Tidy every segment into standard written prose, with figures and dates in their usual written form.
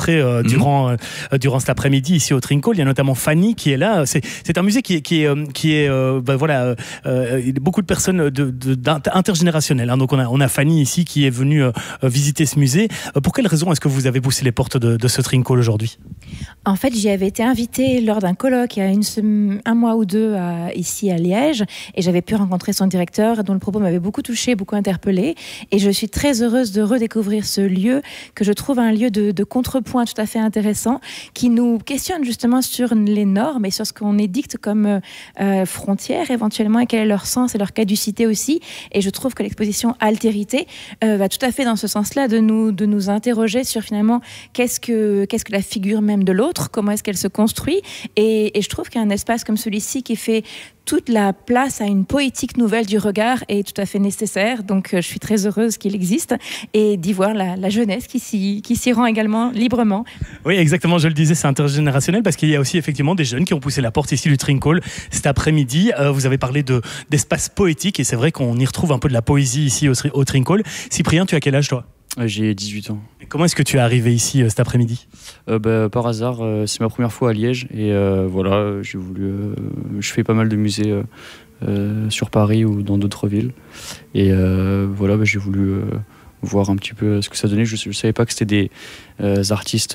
rencontré durant cet après-midi ici au Trinquol. Il y a notamment Fanny qui est là. C'est un musée qui est beaucoup de personnes intergénérationnelles. Hein. Donc on a Fanny ici qui est venue visiter ce musée. Pour quelle raison est-ce que vous avez poussé les portes de ce Trinquol aujourd'hui ? En fait, j'y avais été invitée lors d'un colloque il y a un mois ou deux ici à Liège, et j'avais pu rencontrer son directeur dont le propos m'avait beaucoup touchée, beaucoup interpellée, et je suis très heureuse de redécouvrir ce lieu que je trouve un lieu de contrepoint tout à fait intéressant qui nous questionne justement sur les normes et sur ce qu'on édicte comme frontières éventuellement, et quel est leur sens et leur caducité aussi. Et je trouve que l'exposition Altérité va tout à fait dans ce sens-là, de nous interroger sur finalement qu'est-ce que la figure même de l'autre, comment est-ce qu'elle se construit, et je trouve qu'un espace comme celui-ci qui fait toute la place à une poétique nouvelle du regard est tout à fait nécessaire. Donc je suis très heureuse qu'il existe et d'y voir la jeunesse qui s'y rend également librement. Oui, exactement, je le disais, c'est intergénérationnel parce qu'il y a aussi effectivement des jeunes qui ont poussé la porte ici du Trinquol cet après-midi. Vous avez parlé d'espace poétique et c'est vrai qu'on y retrouve un peu de la poésie ici au Trinquol. Cyprien, tu as quel âge toi ? J'ai 18 ans. Et comment est-ce que tu es arrivé ici cet après-midi ? Par hasard, c'est ma première fois à Liège et voilà, j'ai voulu. Je fais pas mal de musées sur Paris ou dans d'autres villes et voilà, j'ai voulu voir un petit peu ce que ça donnait. Je savais pas que c'était des artistes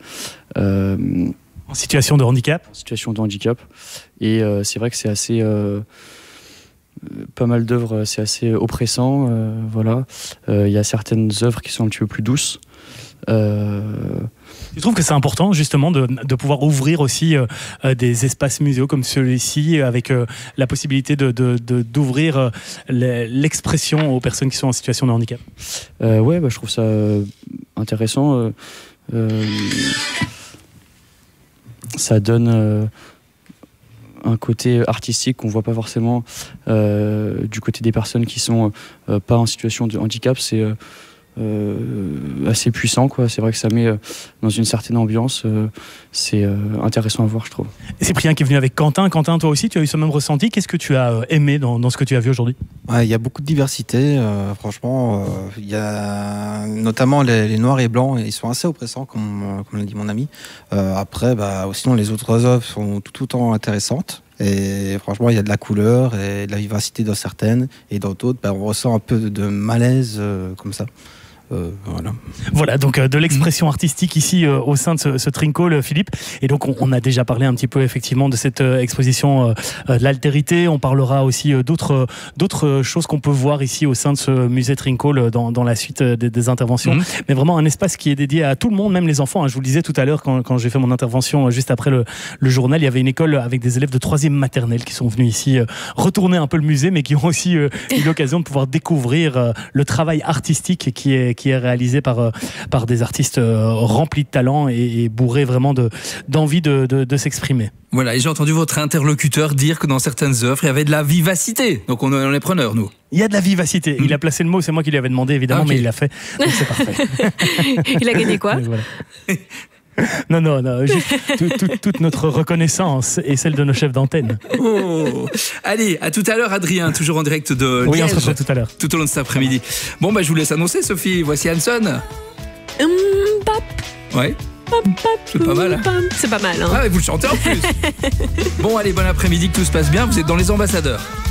en situation de handicap. En situation de handicap, et c'est vrai que c'est assez. Pas mal d'œuvres, c'est assez oppressant. Voilà. Il y a certaines œuvres qui sont un petit peu plus douces. Tu trouves que c'est important justement de pouvoir ouvrir aussi des espaces muséaux comme celui-ci avec la possibilité d'ouvrir l'expression aux personnes qui sont en situation de handicap ? Ouais, je trouve ça intéressant. Ça donne un côté artistique qu'on voit pas forcément du côté des personnes qui sont pas en situation de handicap. C'est assez puissant, quoi. C'est vrai que ça met dans une certaine ambiance. C'est intéressant à voir, je trouve. Et Cyprien qui est venu avec Quentin. Quentin, toi aussi, tu as eu ce même ressenti. Qu'est-ce que tu as aimé dans ce que tu as vu aujourd'hui ? Ouais, il y a beaucoup de diversité. Franchement, il y a notamment les noirs et blancs. Ils sont assez oppressants, comme l'a dit mon ami. Après, sinon, les autres œuvres sont tout autant intéressantes. Et franchement, il y a de la couleur et de la vivacité dans certaines. Et dans d'autres, on ressent un peu de malaise comme ça. Voilà, donc de l'expression artistique ici au sein de ce Trinquol, Philippe. Et donc on a déjà parlé un petit peu effectivement de cette exposition de l'altérité. On parlera aussi d'autres choses qu'on peut voir ici au sein de ce musée Trinquol dans la suite des interventions. Mais vraiment un espace qui est dédié à tout le monde, même les enfants. Je vous le disais tout à l'heure quand j'ai fait mon intervention juste après le journal, il y avait une école avec des élèves de 3e maternelle qui sont venus ici retourner un peu le musée, mais qui ont aussi eu l'occasion de pouvoir découvrir le travail artistique qui est réalisé par des artistes remplis de talent et bourrés vraiment d'envie de s'exprimer. Voilà, et j'ai entendu votre interlocuteur dire que dans certaines œuvres, il y avait de la vivacité. Donc on est preneurs, nous. Il y a de la vivacité. Il a placé le mot, c'est moi qui lui avais demandé évidemment, mais il l'a fait. Donc c'est parfait. Il a gagné quoi ? Voilà. Non, juste toute notre reconnaissance et celle de nos chefs d'antenne. Oh. Allez, à tout à l'heure, Adrien, toujours en direct de Liège. Oui, on se retrouve tout à l'heure. Tout au long de cet après-midi. Bon, je vous laisse annoncer, Sophie. Voici Hanson. Ouais. C'est pas mal. C'est pas mal. Hein. Ah, et vous le chantez en plus. Bon, allez, bon après-midi, que tout se passe bien. Vous êtes dans Les Ambassadeurs.